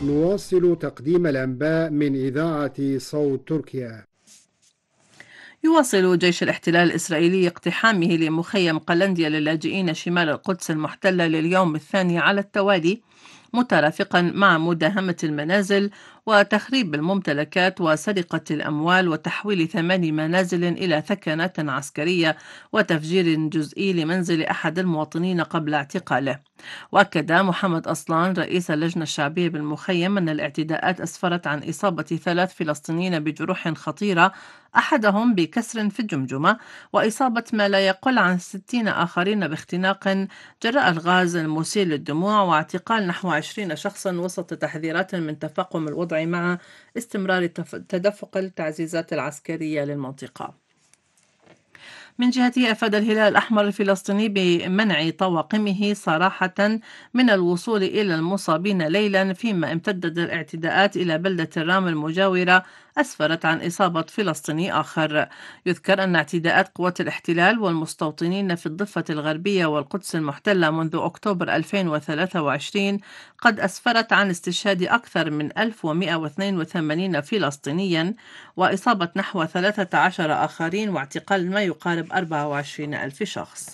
نواصل تقديم الأنباء من إذاعة صوت تركيا. يواصل جيش الاحتلال الإسرائيلي اقتحامه لمخيم قلنديا للاجئين شمال القدس المحتلة لليوم الثاني على التوالي، مترافقا مع مداهمة المنازل وتخريب الممتلكات وسرقة الأموال وتحويل 8 منازل إلى ثكنات عسكرية وتفجير جزئي لمنزل أحد المواطنين قبل اعتقاله. وأكد محمد أصلان رئيس اللجنة الشعبية بالمخيم أن الاعتداءات أسفرت عن إصابة 3 فلسطينيين بجروح خطيرة، أحدهم بكسر في الجمجمة، وإصابة ما لا يقل عن 60 آخرين باختناق جراء الغاز المسيل للدموع، واعتقال نحو 20 شخصا وسط تحذيرات من تفاقم الوضع مع استمرار تدفق التعزيزات العسكرية للمنطقة. من جهته أفاد الهلال الأحمر الفلسطيني بمنع طواقمه صراحة من الوصول إلى المصابين ليلا، فيما امتدت الاعتداءات إلى بلدة الرام المجاورة أسفرت عن إصابة فلسطيني آخر. يذكر أن اعتداءات قوات الاحتلال والمستوطنين في الضفة الغربية والقدس المحتلة منذ أكتوبر 2023 قد أسفرت عن استشهاد أكثر من 1182 فلسطينيا وإصابة نحو 13 آخرين واعتقال ما يقارب 24 ألف شخص.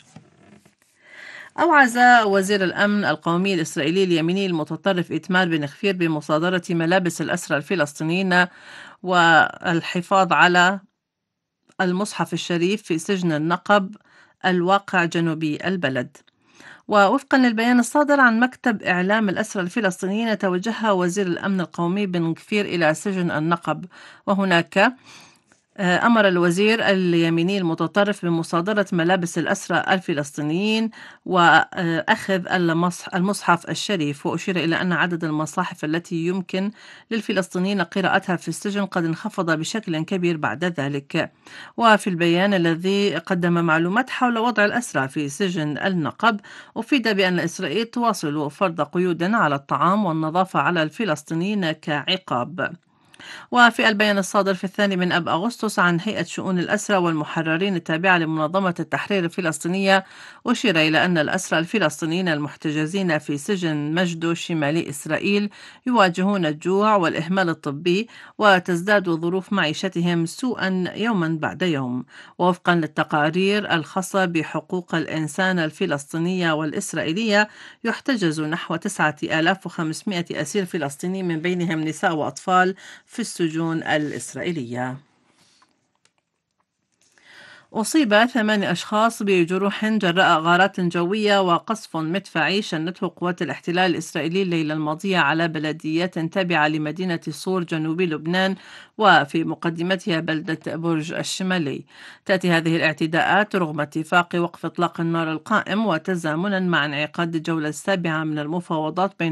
أوعز وزير الأمن القومي الإسرائيلي اليميني المتطرف إيتمار بن غفير بمصادرة ملابس الأسرى الفلسطينيين والحفاظ على المصحف الشريف في سجن النقب الواقع جنوبي البلد. ووفقا للبيان الصادر عن مكتب إعلام الأسرى الفلسطينيين، توجه وزير الأمن القومي بن غفير إلى سجن النقب، وهناك أمر الوزير اليميني المتطرف بمصادرة ملابس الأسرى الفلسطينيين وأخذ المصحف الشريف. وأشير إلى أن عدد المصاحف التي يمكن للفلسطينيين قراءتها في السجن قد انخفض بشكل كبير بعد ذلك. وفي البيان الذي قدم معلومات حول وضع الأسرى في سجن النقب، أفيد بأن إسرائيل تواصل فرض قيود على الطعام والنظافة على الفلسطينيين كعقاب. وفي البيان الصادر في 2 أغسطس عن هيئة شؤون الأسرى والمحررين التابعة لمنظمة التحرير الفلسطينية، أشير إلى أن الأسرى الفلسطينيين المحتجزين في سجن مجدو شمالي إسرائيل يواجهون الجوع والإهمال الطبي، وتزداد ظروف معيشتهم سوءا يوما بعد يوم. ووفقا للتقارير الخاصة بحقوق الإنسان الفلسطينية والإسرائيلية، يحتجز نحو 9500 أسير فلسطيني من بينهم نساء وأطفال في السجون الإسرائيلية. أصيب 8 أشخاص بجروح جراء غارات جوية وقصف مدفعي شنته قوات الاحتلال الإسرائيلي الليلة الماضية على بلديات تابعة لمدينة صور جنوب لبنان، وفي مقدمتها بلدة برج الشمالي. تأتي هذه الاعتداءات رغم اتفاق وقف إطلاق النار القائم وتزامنا مع انعقاد الجولة السابعة من المفاوضات بين